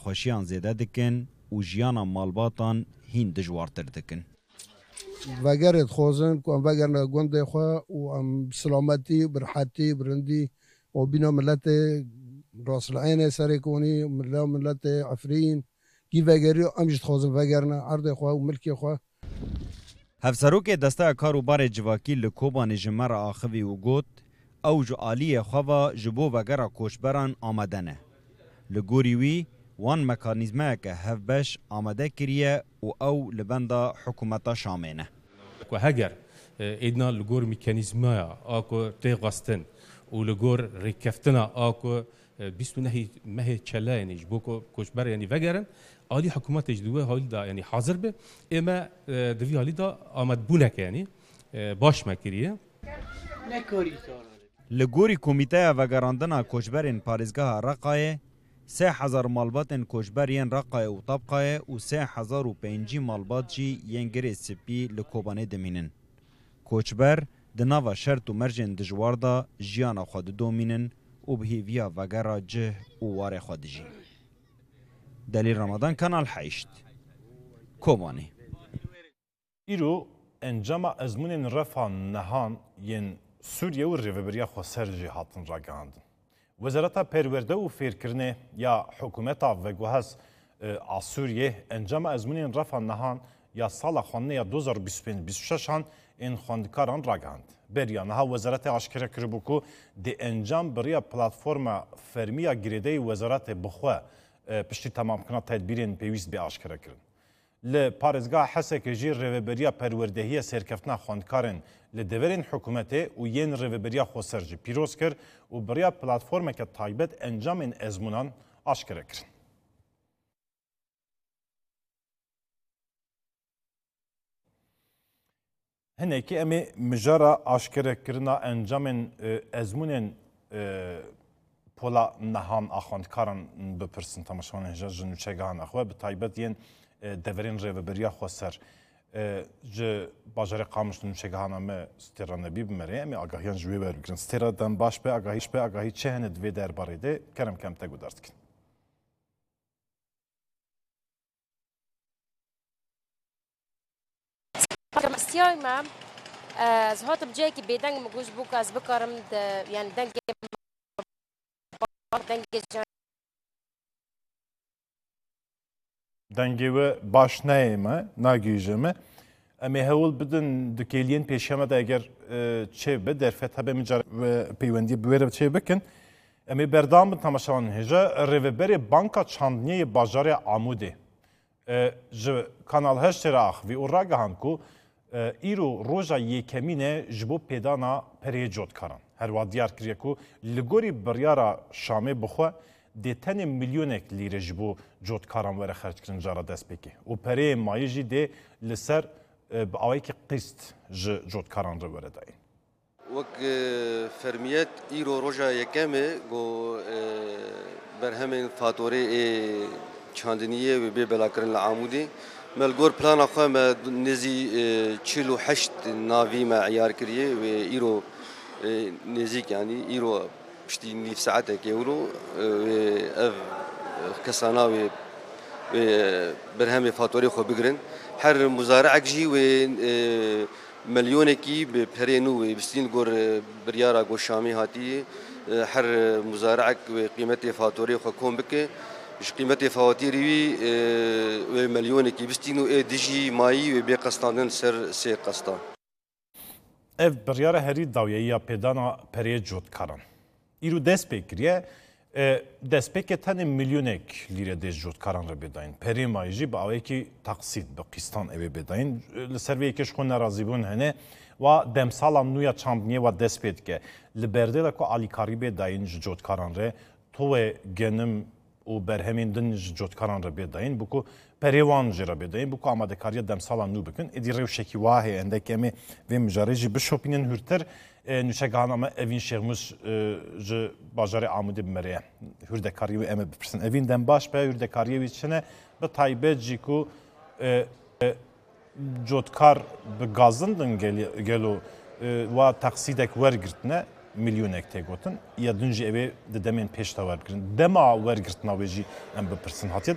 نخوشیان زیده دکن و جیانا مالباتان هین دجوارتر دکن. وگر خوزن که وگر نگونده خواه و سلامتی برحاتی برندی و بینا ملت راس العین سری کنی ملت عفرین کی وگری امجد خوزن وگرنا عرض خواه و ملکی خواه. هفسروک دسته کارو بار جواکی لکوبان جمر آخوی و گوت او جو آلی خواه جبو وگر کوشبران آمدنه. لگوری وی وان مکانیزمه که هفبش آمده کریه و او لبنده حکومتا شامینه. که هگر ایدنا لگور مکانیزمه آکو تیغستن و لگور ریکفتنا آکو بیستو نهی مه چله یعنی جبو کوشبر یعنی وگرن آلی حکومت اجدوه حالی دا یعنی حاضر به اما دوی حالی دا آمد بونک یعنی باش مکریه. لگوری کمیته وگراندنا کوشبرین پارزگاه رقایه 3000 مالباتن کوشبرین رقایه و طبقایه و 3005 مالبات جی ینگری سپی لکوبانه دمینن. کوچبر دناوا شرط و مرجن دجواردا جیانا خود دومینن و بهیویا وگرا جه و وار خود جی. دلیل رمضان کانال حیشت. کوبانه. ایرو انجام ازمون رفع نهان ین سوریه و ریوبریا خسر جهاتن را گاندن. وزارت پرورده و فیرکرنه یا حکومت وگوهز سوریه انجام ازمون رفع نهان یا سال خانه یا 2025-26 هان این خواندکاران را گاند. بریانها وزارت آشکره کربو که دی انجام برای پلتفرم فرمیا گریده وزارت بخواه پشتی تمام کنه تدبیرین پیوست به آشکره کرن. لپارزگاه حسه که جیر روبریا پروردهی سرکفتنا خواندکارن لدورین حکومته و ین روبریا خوصرجی پیروز کرد و برای پلتفرم که تایبت انجام این ازمونان آشکره کرن. هنه که امی مجارا آشکره کرنا انجام ازمونن پولا نهان آخواندکاران بپرسن تماشان هجا جنوچگان اخوه به تایبت ین دورین روبریا خوصر جه باجر قامش جنوچگان امی ستیرا نبی بمره امی آگاهیان جوی برگرن ستیرا دن باش به آگاهی چه هنه دوی درباره ده کرم کم تگو درد کن. استیای ما از هات بجای که بیدنگ مگوش بوک از بکارم یعنی دنگ دنگی و باش نیمه ناگیجمه امی هول بدن دکیلین پیشیمه ده اگر چه به در فتح به مجار پیوندی بویره چه بکن امی بردام تماشان هجا روبر بانکا چاندنی باجار عموده جو کانال هشت راخ وی او راگهان کو ایرو روژا یکمینه جبو پیدانا پری جود کرن. هر واد دیار کریه کو لگوری بریارا شامه بخوا دیتن میلیونک لیره جبو جود کرن وره خرج کرن جارا دست بکی. و پری مایجی ده لسر با آوی که قسط جود کرن رو وره دایی. وک فرمیت ایرو روژا یکمه گو برهمین فاتوره چاندنیه و بی بلا کرن لعامودی ملگور پلان آخواه ما نزی 48 ناوی ما عیار کریه و ایرو نزیک یعنی ایرو پشتی نیف ساعته که ایرو و کسانا و برهم فاتوری خو بگرن هر مزارع جی و مليون کی به پرینو و بستین گور بریارا گو شامی هاتی هر مزارع و قیمت فاتوری خو کم بکه مش قيمتي فواتيري ومليون كي بستينو ديجي ماي وبقسطان سر سي قسطان اف برياره هري داويه پيدانا پري جود كارن ايرو دست بكريه دست بك تن مليونك ليره دز جود كارن رو بداين پري مايجي باوي كي تقسيط بقسطان اي بداين لسروي كش خون ناراضيبون هنه و دمسالام نويا چاندنيه و دست بك لبرده کو عليكاري بداين جود كارن ره تو گنم و برهمین دن جوتکاران را بداین بکو پریوان جرا بداین بکو آماده کاری دم سالان نو بکن ادی رو شکی واهی اندک امی و مجارجی بشوپینن هرتر نوشگان اما اوین شرموس ج بازار آموده بمره هرده کاری و امی بپرسن اوین دم باش به هرده کاری ویچنه به تایبه جیکو جوتکار به گازندن گلو و تقصیدک ورگرتنه میلیونک تگوتن یا دنجی اوی دمین پیش تا ورگرن دما ورگرتنا ویجی ام بپرسن هاتیه